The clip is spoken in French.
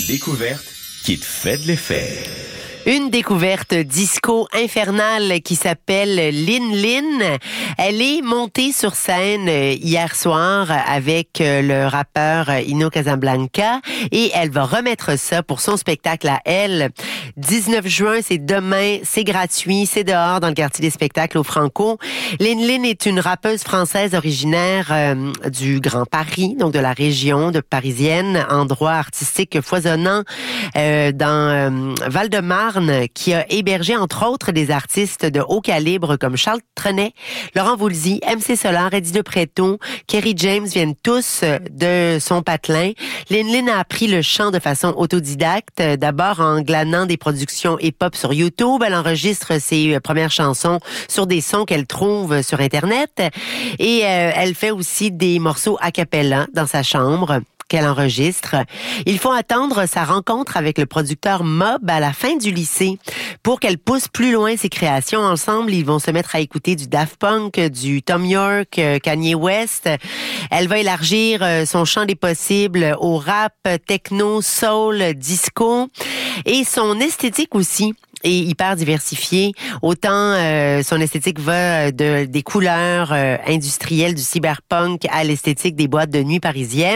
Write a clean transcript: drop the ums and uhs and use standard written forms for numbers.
découverte qui te fait de l'effet. Une découverte disco infernale qui s'appelle Lin Lin. Elle est montée sur scène hier soir avec le rappeur Ino Casablanca et elle va remettre ça pour son spectacle à elle. 19 juin, c'est demain, c'est gratuit, c'est dehors dans le quartier des spectacles au Franco. Lin Lin est une rappeuse française originaire du Grand Paris, donc de la région de parisienne, endroit artistique foisonnant dans Val-de-Marne, qui a hébergé entre autres des artistes de haut calibre comme Charles Trenet, Laurent Voulzy, MC Solar, Eddie de Pretto, Kerry James viennent tous de son patelin. Lin Lin a appris le chant de façon autodidacte, d'abord en glanant des productions hip-hop sur YouTube. Elle enregistre ses premières chansons sur des sons qu'elle trouve sur Internet et elle fait aussi des morceaux a cappella dans sa chambre qu'elle enregistre. Il faut attendre sa rencontre avec le producteur Mob à la fin du lycée pour qu'elle pousse plus loin ses créations. Ensemble, ils vont se mettre à écouter du Daft Punk, du Tom York, Kanye West. Elle va élargir son champ des possibles au rap, techno, soul, disco et son esthétique aussi est hyper diversifiée. Autant son esthétique va des couleurs industrielles du cyberpunk à l'esthétique des boîtes de nuit parisiennes.